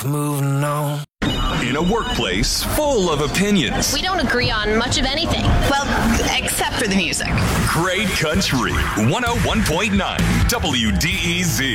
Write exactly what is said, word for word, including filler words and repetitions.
Moving on. In a workplace full of opinions. We don't agree on much of anything. Well, except for the music. Great Country one oh one point nine W D E Z.